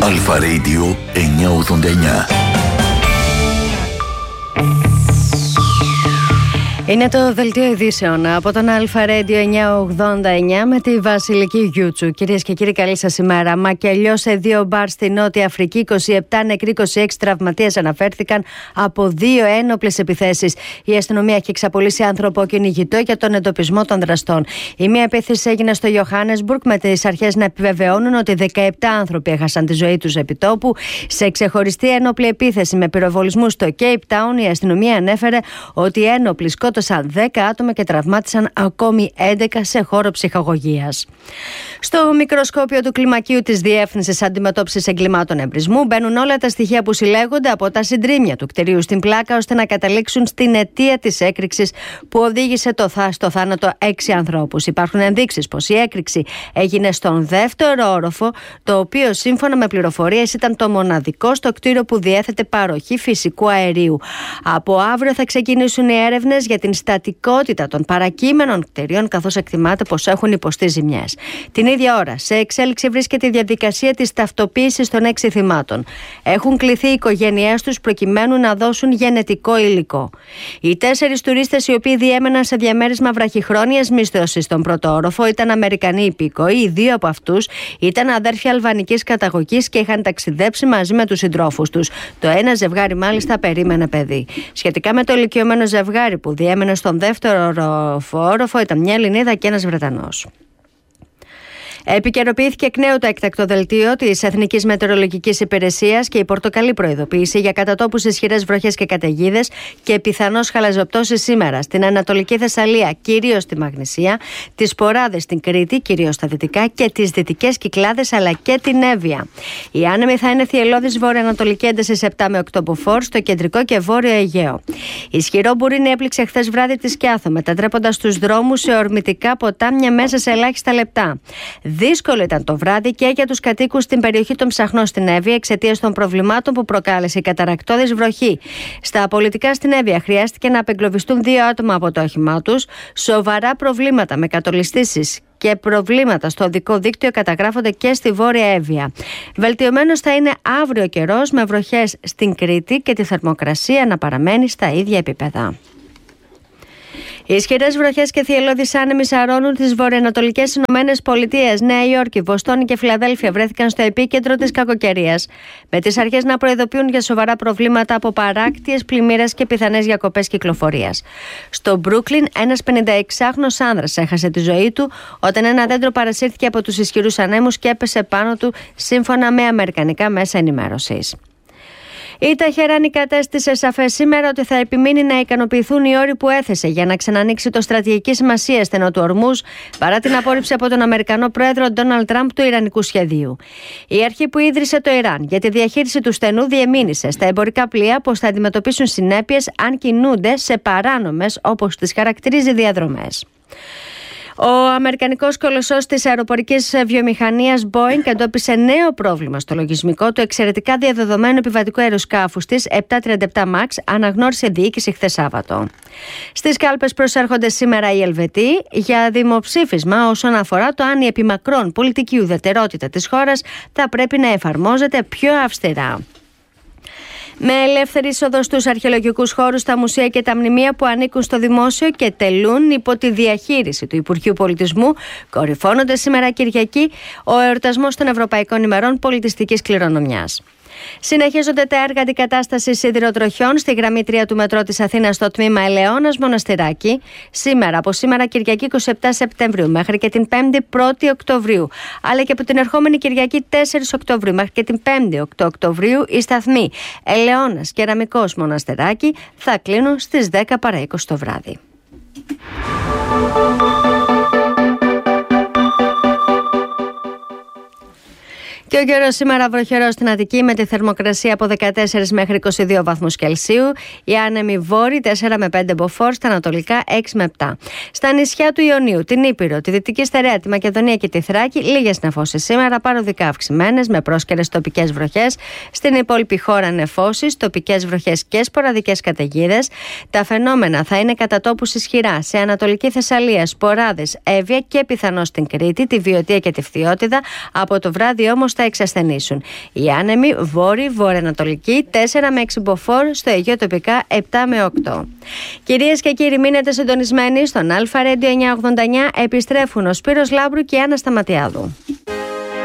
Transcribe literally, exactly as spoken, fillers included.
Αλφα Radio εννιακόσια ογδόντα εννιά. Είναι το δελτίο ειδήσεων από τον Αλφα Radio εννιακόσια ογδόντα εννιά με τη Βασιλική Γιούτσου. Κυρίες και κύριοι, καλή σας ημέρα. Μακελιό σε δύο μπαρ στη Νότια Αφρική, είκοσι επτά νεκροί, είκοσι έξι τραυματίες αναφέρθηκαν από δύο ένοπλες επιθέσεις. Η αστυνομία έχει εξαπολύσει άνθρωπο κυνηγητό για τον εντοπισμό των δραστών. Η μία επίθεση έγινε στο Johannesburg, με τις αρχές να επιβεβαιώνουν ότι δεκαεπτά άνθρωποι έχασαν τη ζωή τους επί τόπου. Σε ξεχωριστή ένοπλη επίθεση με πυροβολισμού στο Cape Town, η αστυνομία ανέφερε ότι οι ένοπλοι σκότωσαν δέκα άτομα και τραυμάτισαν ακόμη έντεκα σε χώρο ψυχαγωγίας. Στο μικροσκόπιο του κλιμακίου της Διεύθυνσης Αντιμετώπισης Εγκλημάτων Εμπρισμού μπαίνουν όλα τα στοιχεία που συλλέγονται από τα συντρίμμια του κτηρίου στην Πλάκα, ώστε να καταλήξουν στην αιτία της έκρηξης που οδήγησε το θά, στο θάνατο έξι ανθρώπους. Υπάρχουν ενδείξεις πως η έκρηξη έγινε στον δεύτερο όροφο, το οποίο σύμφωνα με πληροφορίες ήταν το μοναδικό στο κτίριο που διέθετε παροχή φυσικού αερίου. Από αύριο θα ξεκινήσουν οι έρευνες για την στατικότητα των παρακείμενων κτηρίων, καθώς εκτιμάται πως έχουν υποστεί ζημιές. Την ίδια ώρα, σε εξέλιξη βρίσκεται η διαδικασία της ταυτοποίησης των έξι θυμάτων. Έχουν κληθεί οι οικογένειές τους προκειμένου να δώσουν γενετικό υλικό. Οι τέσσερις τουρίστες, οι οποίοι διέμεναν σε διαμέρισμα βραχυχρόνιας μίσθωσης στον πρώτο όροφο, ήταν Αμερικανοί υπήκοοι. Οι δύο από αυτούς ήταν αδέρφια αλβανικής καταγωγής και είχαν ταξιδέψει μαζί με τους συντρόφους τους. Το ένα ζευγάρι, μάλιστα, περίμενε παιδί. Σχετικά με το ηλικιωμένο ζευγάρι που διέμενε στον δεύτερο όροφο, ήταν μια Ελληνίδα και ένας Βρετανός. Επικαιροποιήθηκε εκ νέου το έκτακτο δελτίο της Εθνικής Μετεωρολογικής Υπηρεσίας και η πορτοκαλί προειδοποίηση για κατατόπους ισχυρές βροχές και καταιγίδες και πιθανώς χαλαζοπτώσεις σήμερα στην Ανατολική Θεσσαλία, κυρίως στη Μαγνησία, τις Ποράδες στην Κρήτη, κυρίως στα δυτικά, και τις Δυτικές Κυκλάδες αλλά και την Εύβοια. Οι άνεμοι θα είναι θυελλώδης βορειοανατολική έντασης επτά με οκτώ μποφόρ στο κεντρικό και βόρειο Αιγαίο. Ισχυρό μπουρίνι έπληξε χθες βράδυ τη Σκιάθο, μετατρέποντας τους δρόμους σε ορμητικά ποτάμια μέσα σε ελάχιστα λεπτά. Δύσκολο ήταν το βράδυ και για τους κατοίκους στην περιοχή των Ψαχνών στην Εύβοια, εξαιτίας των προβλημάτων που προκάλεσε η καταρρακτώδης βροχή. Στα πολιτικά στην Εύβοια χρειάστηκε να απεγκλωβιστούν δύο άτομα από το όχημά τους. Σοβαρά προβλήματα με κατολιστήσεις και προβλήματα στο οδικό δίκτυο καταγράφονται και στη Βόρεια Εύβοια. Βελτιωμένος θα είναι αύριο ο καιρός, με βροχές στην Κρήτη και τη θερμοκρασία να παραμένει στα ίδια επίπεδα. Οι ισχυρές βροχές και θυελλώδεις άνεμοι σαρώνουν τις βορειοανατολικές Ηνωμένες Πολιτείες. Νέα Υόρκη, Βοστόνη και Φιλαδέλφια βρέθηκαν στο επίκεντρο της κακοκαιρίας, με τις αρχές να προειδοποιούν για σοβαρά προβλήματα από παράκτιες πλημμύρες και πιθανές διακοπές κυκλοφορίας. Στο Μπρούκλιν, ένας πενηνταεξάχρονος άνδρας έχασε τη ζωή του όταν ένα δέντρο παρασύρθηκε από τους ισχυρούς ανέμους και έπεσε πάνω του, σύμφωνα με αμερικανικά μέσα ενημέρωσης. Η Τεχεράνη κατέστησε σαφές σήμερα ότι θα επιμείνει να ικανοποιηθούν οι όροι που έθεσε για να ξανανοίξει το στρατηγική σημασία στενό του Ορμούζ, παρά την απόρριψη από τον Αμερικανό πρόεδρο Ντόναλντ Τραμπ του Ιρανικού σχεδίου. Η αρχή που ίδρυσε το Ιράν για τη διαχείριση του στενού διεμήνυσε στα εμπορικά πλοία πως θα αντιμετωπίσουν συνέπειες αν κινούνται σε παράνομες, όπως τις χαρακτηρίζει, διαδρομές. Ο αμερικανικός κολοσσός της αεροπορικής βιομηχανίας Boeing εντόπισε νέο πρόβλημα στο λογισμικό του εξαιρετικά διαδεδομένου επιβατικού αεροσκάφους της επτακόσια τριάντα επτά μαξ, αναγνώρισε διοίκηση χθες Σάββατο. Στις κάλπες προσέρχονται σήμερα οι Ελβετοί για δημοψήφισμα όσον αφορά το αν η επιμακρών πολιτική ουδετερότητα της χώρας θα πρέπει να εφαρμόζεται πιο αυστηρά. Με ελεύθερη είσοδο στους αρχαιολογικούς χώρους, τα μουσεία και τα μνημεία που ανήκουν στο δημόσιο και τελούν υπό τη διαχείριση του Υπουργείου Πολιτισμού, κορυφώνονται σήμερα Κυριακή ο εορτασμός των Ευρωπαϊκών ημερών πολιτιστικής κληρονομιάς. Συνεχίζονται τα έργα αντικατάστασης σιδηροτροχιών στη γραμμή τρία του μετρό της Αθήνας στο τμήμα Ελαιώνας Μοναστηράκι. Σήμερα, από σήμερα Κυριακή είκοσι επτά Σεπτεμβρίου μέχρι και την πέμπτη πρώτη Οκτωβρίου, αλλά και από την ερχόμενη Κυριακή τέσσερις Οκτωβρίου μέχρι και την πέμπτη οκτώ Οκτωβρίου, οι σταθμοί Ελαιώνας Κεραμικός Μοναστηράκι θα κλείνουν στις δέκα παρά είκοσι το βράδυ. Και ο καιρός σήμερα βροχερός στην Αττική, με τη θερμοκρασία από δεκατέσσερα μέχρι είκοσι δύο βαθμούς Κελσίου. Οι άνεμοι βόρειοι τέσσερα με πέντε μποφόρ, στα ανατολικά έξι με επτά. Στα νησιά του Ιωνίου, την Ήπειρο, τη Δυτική Στερεά, τη Μακεδονία και τη Θράκη, λίγες νεφώσεις σήμερα, παροδικά αυξημένες με πρόσκαιρες τοπικές βροχές. Στην υπόλοιπη χώρα νεφώσεις, τοπικές βροχές και σποραδικές καταιγίδες. Τα φαινόμενα θα είναι κατά τόπους ισχυρά σε Ανατολική Θεσσαλία, Σποράδες, Εύβοια και πιθανώς στην Κρήτη, τη Βιωτία και τη Φθιώτιδα. Από το βράδυ όμως θα εξασθενήσουν. Οι άνεμοι βόρειο-βορειοανατολικοί τέσσερα με έξι μποφόρ, στο Αιγαίο τοπικά επτά με οκτώ. Κυρίες και κύριοι, μείνετε συντονισμένοι στον Αλφα Radio εννιακόσια ογδόντα εννιά. Επιστρέφουν ο Σπύρος Λάμπρου και η Άννα Σταματιάδου.